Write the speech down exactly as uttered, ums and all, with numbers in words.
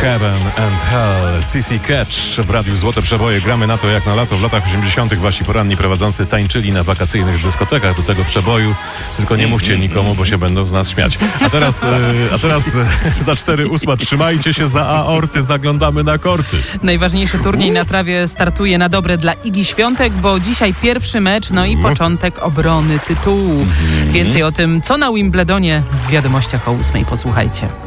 Heaven and Hell, C C Catch w Radiu Złote Przeboje. Gramy na to jak na lato. W latach osiemdziesiątych wasi poranni prowadzący tańczyli na wakacyjnych dyskotekach do tego przeboju. Tylko nie mówcie nikomu, bo się będą z nas śmiać. A teraz, a teraz za cztery ósma trzymajcie się za aorty, zaglądamy na korty. Najważniejszy turniej na trawie startuje na dobre dla Igi Świątek, bo dzisiaj pierwszy mecz, no i początek obrony tytułu. Więcej o tym, co na Wimbledonie w wiadomościach o ósmej. Posłuchajcie.